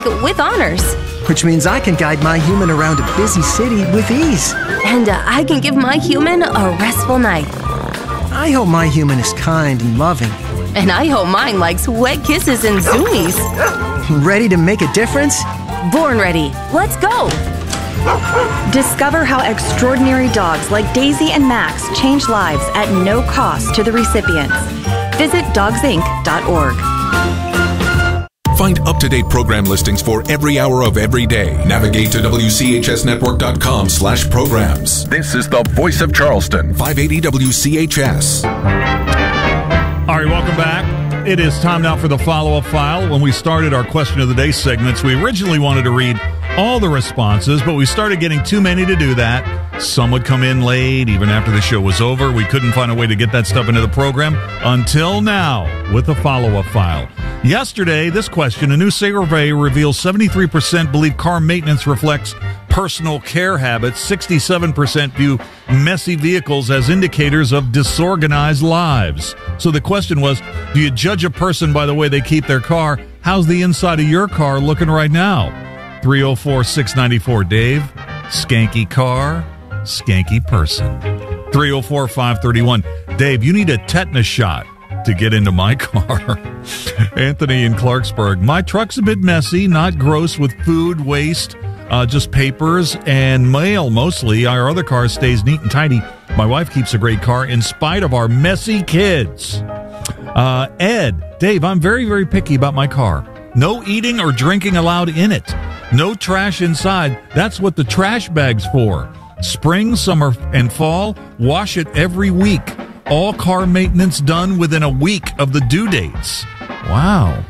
with honors. Which means I can guide my human around a busy city with ease. And I can give my human a restful night. I hope my human is kind and loving. And I hope mine likes wet kisses and zoomies. Ready to make a difference? Born ready. Let's go. Discover how extraordinary dogs like Daisy and Max change lives at no cost to the recipients. Visit dogsinc.org. Find up-to-date program listings for every hour of every day. Navigate to WCHSnetwork.com/programs. This is the voice of Charleston, 580 WCHS. All right, welcome back. It is time now for the follow-up file. When we started our question of the day segments, we originally wanted to read all the responses, but we started getting too many to do that. Some would come in late, even after the show was over. We couldn't find a way to get that stuff into the program until now with the follow-up file. Yesterday, this question, a new survey reveals 73% believe car maintenance reflects personal care habits. 67% view messy vehicles as indicators of disorganized lives. So the question was, do you judge a person by the way they keep their car? How's the inside of your car looking right now? 304-694-DAVE. Skanky car, skanky person. 304-531. Dave, you need a tetanus shot to get into my car. Anthony in Clarksburg. My truck's a bit messy, not gross with food waste, just papers and mail mostly. Our other car stays neat and tidy. My wife keeps a great car in spite of our messy kids. Ed, Dave, I'm very, very picky about my car. No eating or drinking allowed in it. No trash inside. That's what the trash bag's for. Spring, summer, and fall, wash it every week. All car maintenance done within a week of the due dates. Wow.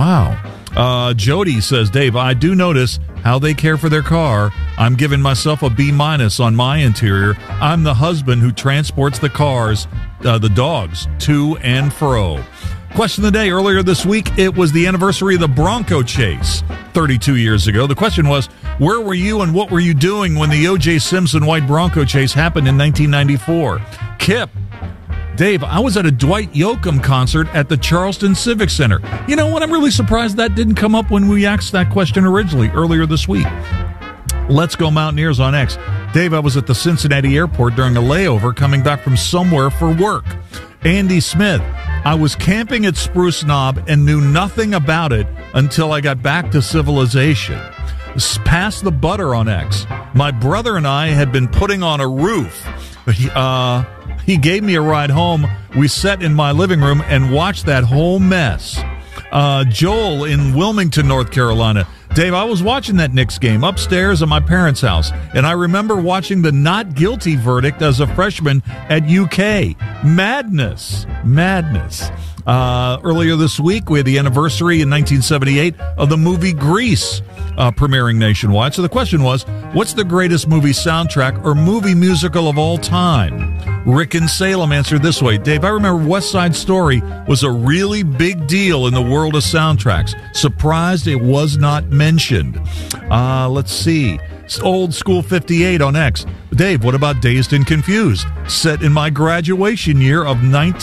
Jody says, Dave, I do notice how they care for their car. I'm giving myself a B- on my interior. I'm the husband who transports the dogs to and fro. Question of the day, earlier this week, it was the anniversary of the Bronco chase 32 years ago. The question was, where were you and what were you doing when the O.J. Simpson white Bronco chase happened in 1994? Kip, Dave, I was at a Dwight Yoakam concert at the Charleston Civic Center. You know what? I'm really surprised that didn't come up when we asked that question originally, earlier this week. Let's Go Mountaineers on X. Dave, I was at the Cincinnati airport during a layover coming back from somewhere for work. Andy Smith, I was camping at Spruce Knob and knew nothing about it until I got back to civilization. Pass the butter on X. My brother and I had been putting on a roof. He gave me a ride home. We sat in my living room and watched that whole mess. Joel in Wilmington, North Carolina. Dave, I was watching that Knicks game upstairs at my parents' house, and I remember watching the not guilty verdict as a freshman at UK. Madness. Earlier this week, we had the anniversary in 1978 of the movie Grease premiering nationwide. So the question was, what's the greatest movie soundtrack or movie musical of all time? Rick in Salem answered this way. Dave, I remember West Side Story was a really big deal in the world of soundtracks. Surprised it was not mentioned. Let's see. Old School 58 on X. Dave, what about Dazed and Confused? Set in my graduation year of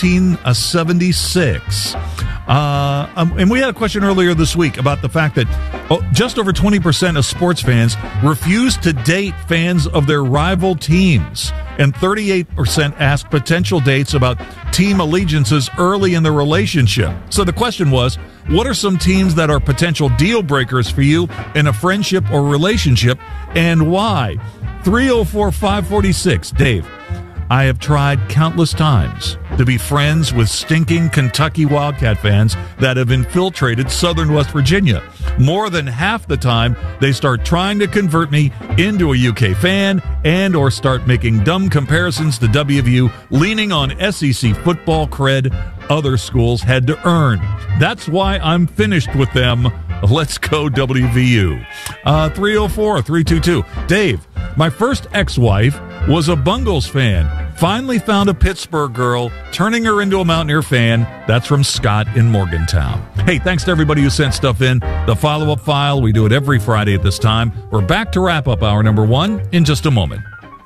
1976. And we had a question earlier this week about the fact that just over 20% of sports fans refuse to date fans of their rival teams. And 38% asked potential dates about team allegiances early in the relationship. So the question was, what are some teams that are potential deal breakers for you in a friendship or relationship, and why? 304-546. Dave, I have tried countless times to be friends with stinking Kentucky Wildcat fans that have infiltrated southern West Virginia. More than half the time, they start trying to convert me into a UK fan and or start making dumb comparisons to WVU, leaning on SEC football cred other schools had to earn. That's why I'm finished with them. Let's go WVU. 304-322. Dave, my first ex-wife was a Bungles fan. Finally found a Pittsburgh girl, turning her into a Mountaineer fan. That's from Scott in Morgantown. Hey, thanks to everybody who sent stuff in. The follow-up file, we do it every Friday at this time. We're back to wrap up hour number 1 in just a moment.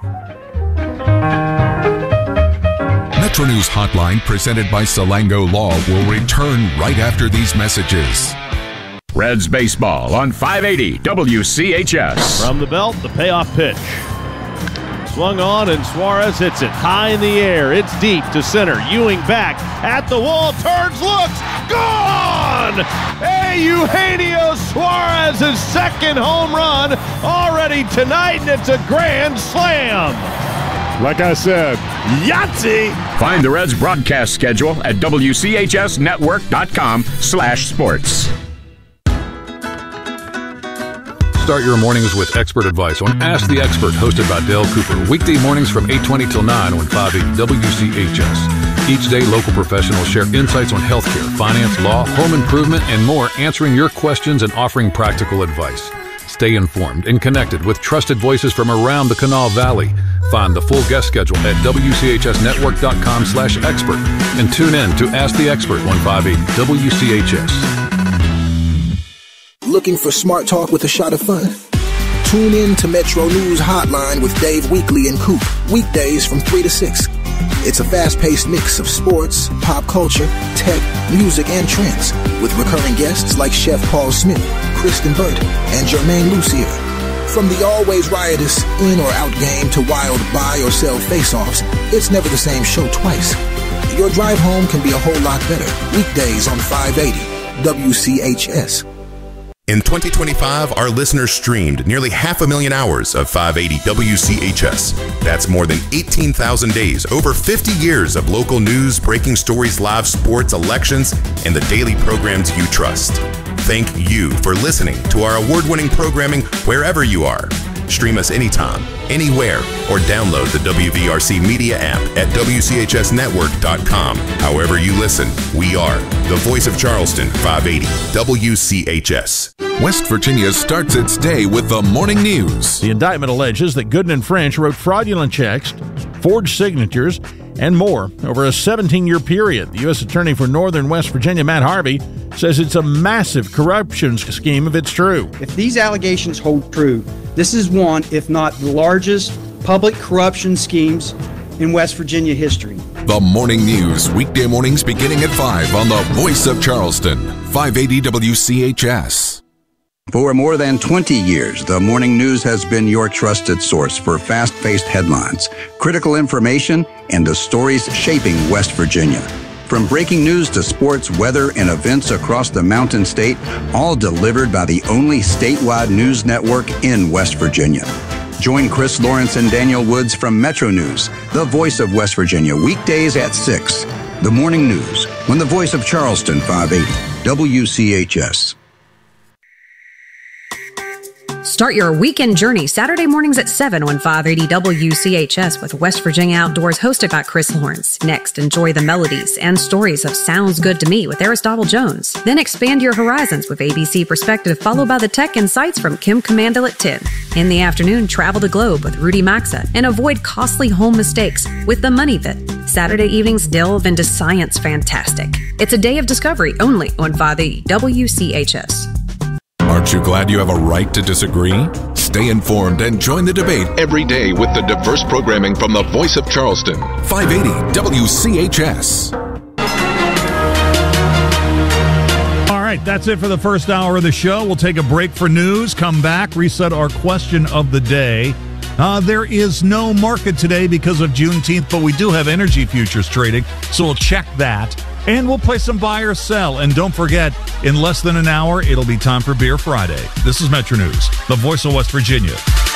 Metro News Hotline, presented by Salango Law, will return right after these messages. Reds baseball on 580 WCHS. From the belt, the payoff pitch. Swung on, and Suarez hits it high in the air. It's deep to center. Ewing back at the wall, turns, looks, gone! Eugenio Suarez's second home run already tonight, and it's a grand slam. Like I said, Yahtzee! Find the Reds broadcast schedule at WCHSnetwork.com/sports. Start your mornings with expert advice on Ask the Expert, hosted by Dale Cooper. Weekday mornings from 8:20 till 9 on 580 WCHS. Each day, local professionals share insights on healthcare, finance, law, home improvement, and more, answering your questions and offering practical advice. Stay informed and connected with trusted voices from around the Kanawha Valley. Find the full guest schedule at WCHSnetwork.com/expert and tune in to Ask the Expert on 580 WCHS. Looking for smart talk with a shot of fun? Tune in to Metro News Hotline with Dave Weekley and Coop, weekdays from 3 to 6. It's a fast-paced mix of sports, pop culture, tech, music, and trends, with recurring guests like Chef Paul Smith, Kristen Burt, and Jermaine Lucier. From the always riotous in or out game to wild buy or sell face-offs, it's never the same show twice. Your drive home can be a whole lot better. Weekdays on 580 WCHS. In 2025, our listeners streamed nearly 500,000 hours of 580 WCHS. That's more than 18,000 days, over 50 years of local news, breaking stories, live sports, elections, and the daily programs you trust. Thank you for listening to our award-winning programming wherever you are. Stream us anytime, anywhere, or download the WVRC Media app at WCHSnetwork.com. However you listen, we are the voice of Charleston, 580 WCHS. West Virginia starts its day with the morning news. The indictment alleges that Gooden and French wrote fraudulent checks, forged signatures, and more over a 17-year period. The U.S. Attorney for Northern West Virginia, Matt Harvey, says it's a massive corruption scheme if it's true. If these allegations hold true, this is one, if not the largest, public corruption schemes in West Virginia history. The morning news, weekday mornings beginning at 5 on the Voice of Charleston, 580 WCHS. For more than 20 years, the morning news has been your trusted source for fast-paced headlines, critical information, and the stories shaping West Virginia. From breaking news to sports, weather, and events across the Mountain State, all delivered by the only statewide news network in West Virginia. Join Chris Lawrence and Daniel Woods from Metro News, the voice of West Virginia, weekdays at 6. The morning news, on the voice of Charleston, 580 WCHS. Start your weekend journey Saturday mornings at 7 on 580 WCHS with West Virginia Outdoors, hosted by Chris Lawrence. Next, enjoy the melodies and stories of Sounds Good to Me with Aristotle Jones. Then expand your horizons with ABC Perspective, followed by the Tech Insights from Kim Commandle at 10. In the afternoon, travel the globe with Rudy Maxa and avoid costly home mistakes with The Money Pit. Saturday evenings delve into science fantastic. It's a day of discovery only on 580 WCHS. Aren't you glad you have a right to disagree? Stay informed and join the debate every day with the diverse programming from the Voice of Charleston, 580 WCHS. All right, that's it for the first hour of the show. We'll take a break for news, come back, reset our question of the day. There is no market today because of Juneteenth, but we do have energy futures trading, so we'll check that. And we'll play some buy or sell. And don't forget, in less than an hour, it'll be time for Beer Friday. This is Metro News, the voice of West Virginia.